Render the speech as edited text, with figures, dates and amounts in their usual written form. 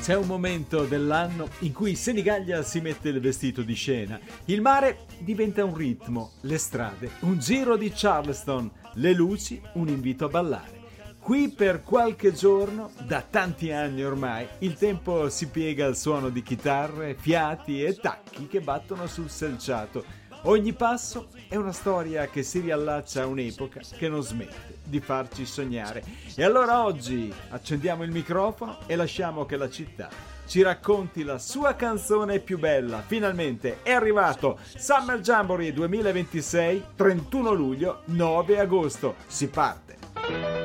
C'è un momento dell'anno in cui Senigallia si mette il vestito di scena, il mare diventa un ritmo, le strade un giro di Charleston, le luci un invito a ballare. Qui per qualche giorno, da tanti anni ormai, il tempo si piega al suono di chitarre, fiati e tacchi che battono sul selciato. Ogni passo è una storia che si riallaccia a un'epoca che non smette di farci sognare. E allora oggi accendiamo il microfono e lasciamo che la città ci racconti la sua canzone più bella. Finalmente è arrivato Summer Jamboree 2026, 31 luglio, 9 agosto. Si parte!